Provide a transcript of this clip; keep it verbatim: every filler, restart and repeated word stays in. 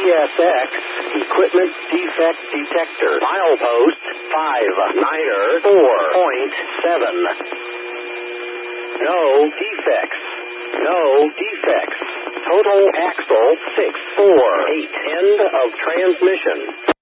S X Equipment Defect Detector. Milepost five niner four point seven. No defects. No defects. Total axle six four eight. End of transmission.